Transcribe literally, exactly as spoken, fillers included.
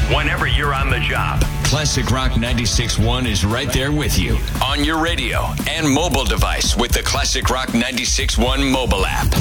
whenever you're on the job. Classic Rock ninety-six point one is right there with you on your radio and mobile device with the Classic Rock ninety-six point one mobile app.